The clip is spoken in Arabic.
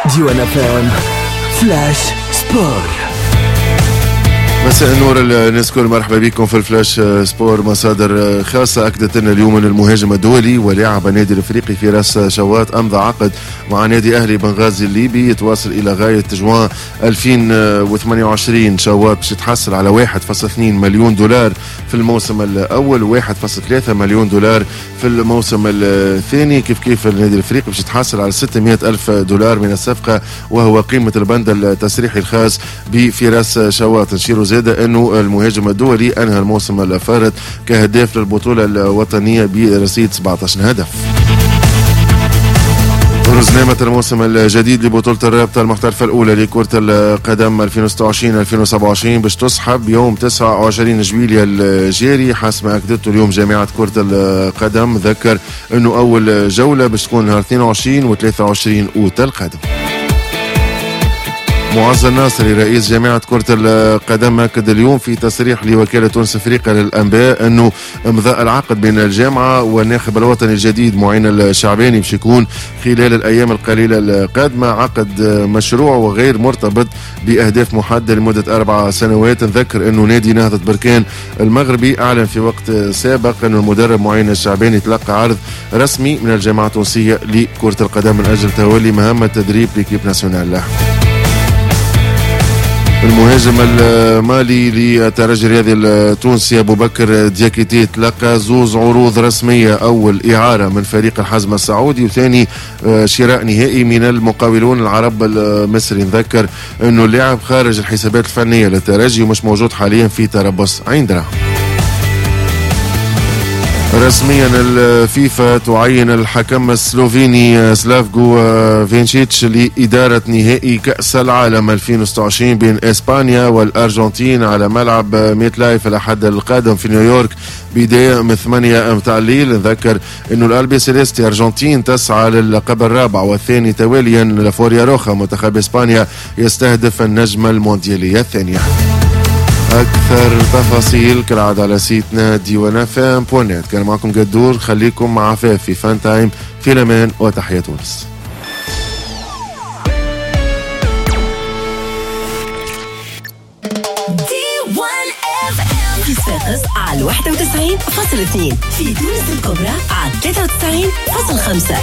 ديوان FM فلاش سبور. مساء النور الناس كل، مرحبا بكم في الفلاش سبور. مصادر خاصة أكدت لنا اليوم أن المهاجم الدولي ولاعب النادي الأفريقي فراس شواط أمضى عقد مع نادي أهلي بنغازي الليبي يتواصل إلى غاية جوان 2028. شواط باش يتحصل على 1.2 مليون دولار في الموسم الأول و 1.3 مليون دولار في الموسم الثاني. كيف النادي الأفريقي باش يتحصل على 600 ألف دولار من الصفقة، وهو قيمة البند التسريحي الخاص بفراس شواط. نشير زاد أنه المهاجم الدولي أنهى الموسم الفارط كهداف للبطولة الوطنية برصيد 17 هدف. برزنامة الموسم الجديد لبطولة الرابطة المحترفة الأولى لكرة القدم 2026-2027 باش تسحب يوم 29 جويلية الجاري حسب ما أكدته اليوم جامعة كرة القدم. ذكر أنه أول جولة باش تكون نهار 22 و 23 أوت القادم. معز الناصري رئيس جامعة كرة القدم أكد اليوم في تصريح لوكالة تونس أفريقيا للأنباء أنه امضاء العقد بين الجامعة والناخب الوطني الجديد معين الشعباني باش يكون خلال الأيام القليلة القادمة. عقد مشروع وغير مرتبط بأهداف محددة لمدة 4 سنوات. نذكر أنه نادي نهضة بركان المغربي أعلن في وقت سابق أنه المدرب معين الشعباني تلقى عرض رسمي من الجامعة التونسية لكرة القدم من أجل تولي مهمة تدريب ليكيب ناسيونال. المهاجم المالي للترجي الرياضي التونسي أبو بكر دياكيتي تلقى زوز عروض رسمية، أول إعارة من فريق الحزم السعودي وثاني شراء نهائي من المقاولون العرب المصري. نذكر أنه اللاعب خارج الحسابات الفنية للترجي ومش موجود حاليا في تربص عين دراهم. رسميا الفيفا تعين الحكم السلوفيني سلافجو فينشيتش لإدارة نهائي كأس العالم 2026 بين إسبانيا والأرجنتين على ملعب ميت لايف الأحد القادم في نيويورك بداية من 8 متاع الليل. نذكر أنه الألبي سيليستي أرجنتين تسعى للقب الرابع والثاني تواليا لفوريا روخا. منتخب إسبانيا يستهدف النجمة المونديالية الثانية. أكثر تفاصيل كالعادة على سيتنا diwanfm.net. كان معكم قدور، خليكم مع عفاف في فان تايم. في الأمان وتحية تونس. في صفاقس على 91.2، في تونس الكبرى على 93.5،